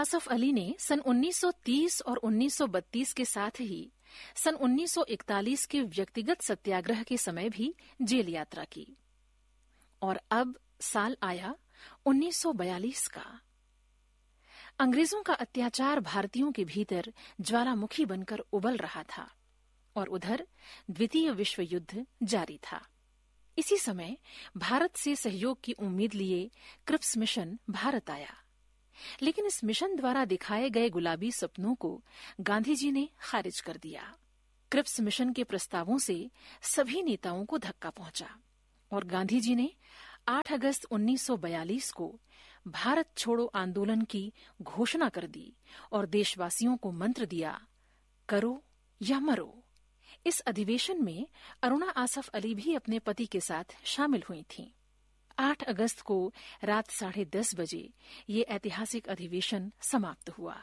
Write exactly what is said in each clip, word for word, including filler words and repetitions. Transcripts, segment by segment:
आसफ अली ने सन उन्नीस सौ तीस और उन्नीस सौ बत्तीस के साथ ही सन उन्नीस सौ इकतालीस के व्यक्तिगत सत्याग्रह के समय भी जेल यात्रा की। और अब साल आया उन्नीस सौ बयालीस का। अंग्रेजों का अत्याचार भारतीयों के भीतर ज्वालामुखी बनकर उबल रहा था और उधर द्वितीय विश्व युद्ध जारी था। इसी समय भारत से सहयोग की उम्मीद लिए क्रिप्स मिशन भारत आया, लेकिन इस मिशन द्वारा दिखाए गए गुलाबी सपनों को गांधी जी ने खारिज कर दिया। क्रिप्स मिशन के प्रस्तावों से सभी नेताओं को धक्का पहुंचा और गांधी जी ने आठ अगस्त उन्नीस सौ बयालीस को भारत छोड़ो आंदोलन की घोषणा कर दी और देशवासियों को मंत्र दिया, करो या मरो। इस अधिवेशन में अरुणा आसफ अली भी अपने पति के साथ शामिल हुई थीं। आठ अगस्त को रात साढ़े दस बजे ये ऐतिहासिक अधिवेशन समाप्त हुआ।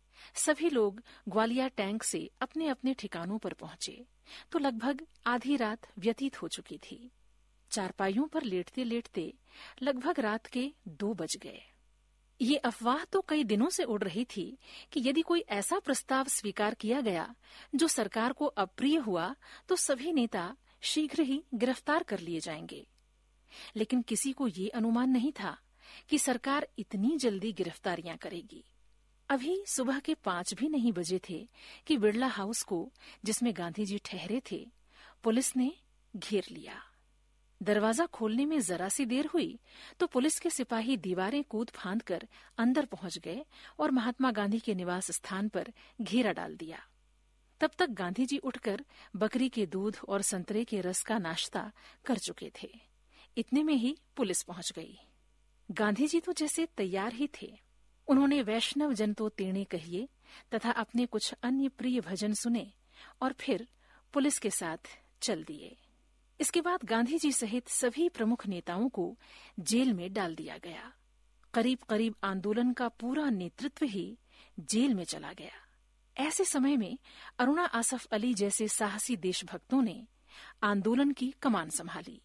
सभी लोग ग्वालियर टैंक से अपने अपने ठिकानों पर पहुंचे तो लगभग आधी रात व्यतीत हो चुकी थी। चारपाइयों पर लेटते लेटते लगभग रात के दो बज गए। ये अफवाह तो कई दिनों से उड़ रही थी कि यदि कोई ऐसा प्रस्ताव स्वीकार किया गया जो सरकार को अप्रिय हुआ तो सभी नेता शीघ्र ही गिरफ्तार कर लिए जाएंगे। लेकिन किसी को ये अनुमान नहीं था कि सरकार इतनी जल्दी गिरफ्तारियां करेगी। अभी सुबह के पांच भी नहीं बजे थे कि बिड़ला हाउस को, जिसमें गांधी जी ठहरे थे, पुलिस ने घेर लिया। दरवाजा खोलने में जरा सी देर हुई तो पुलिस के सिपाही दीवारें कूद फांद कर अंदर पहुंच गए और महात्मा गांधी के निवास स्थान पर घेरा डाल दिया। तब तक गांधी जी उठकर बकरी के दूध और संतरे के रस का नाश्ता कर चुके थे। इतने में ही पुलिस पहुंच गई। गांधी जी तो जैसे तैयार ही थे। उन्होंने वैष्णव जन तो तेणे कहिए तथा अपने कुछ अन्य प्रिय भजन सुने और फिर पुलिस के साथ चल दिए। इसके बाद गांधी जी सहित सभी प्रमुख नेताओं को जेल में डाल दिया गया। करीब करीब आंदोलन का पूरा नेतृत्व ही जेल में चला गया। ऐसे समय में अरुणा आसफ अली जैसे साहसी देशभक्तों ने आंदोलन की कमान संभाली।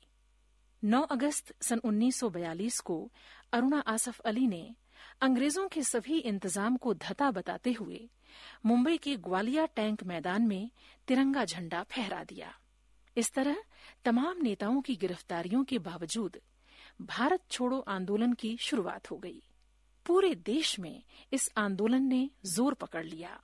नौ अगस्त सन उन्नीस सौ बयालीस को अरुणा आसफ अली ने अंग्रेजों के सभी इंतजाम को धता बताते हुए मुंबई के ग्वालियर टैंक मैदान में तिरंगा झंडा फहरा दिया। इस तरह तमाम नेताओं की गिरफ्तारियों के बावजूद भारत छोड़ो आंदोलन की शुरुआत हो गई। पूरे देश में इस आंदोलन ने जोर पकड़ लिया।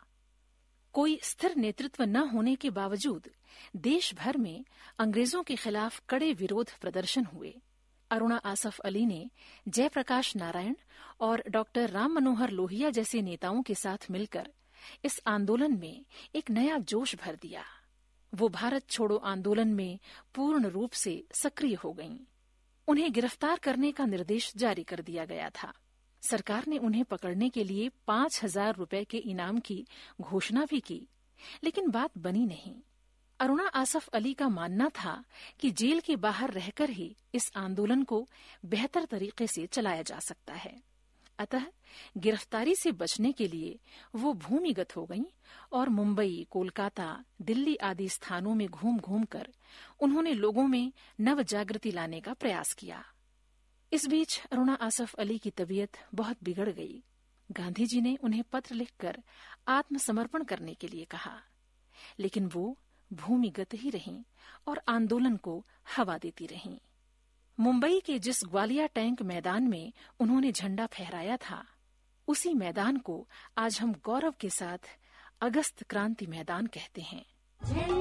कोई स्थिर नेतृत्व न होने के बावजूद देश भर में अंग्रेजों के खिलाफ कड़े विरोध प्रदर्शन हुए। अरुणा आसफ अली ने जयप्रकाश नारायण और डॉक्टर राम मनोहर लोहिया जैसे नेताओं के साथ मिलकर इस आंदोलन में एक नया जोश भर दिया। वो भारत छोड़ो आंदोलन में पूर्ण रूप से सक्रिय हो गईं। उन्हें गिरफ्तार करने का निर्देश जारी कर दिया गया था। सरकार ने उन्हें पकड़ने के लिए पांच हजार रुपए के इनाम की घोषणा भी की, लेकिन बात बनी नहीं। अरुणा आसफ अली का मानना था कि जेल के बाहर रहकर ही इस आंदोलन को बेहतर तरीके से चलाया जा सकता है। अतः गिरफ्तारी से बचने के लिए वो भूमिगत हो गईं और मुंबई, कोलकाता, दिल्ली आदि स्थानों में घूम घूम कर उन्होंने लोगों में नव जागृति लाने का प्रयास किया। इस बीच अरुणा आसफ अली की तबीयत बहुत बिगड़ गई। गांधी जी ने उन्हें पत्र लिखकर आत्मसमर्पण करने के लिए कहा, लेकिन वो भूमिगत ही रहीं और आंदोलन को हवा देती रहीं। मुंबई के जिस ग्वालियर टैंक मैदान में उन्होंने झंडा फहराया था, उसी मैदान को आज हम गौरव के साथ अगस्त क्रांति मैदान कहते हैं।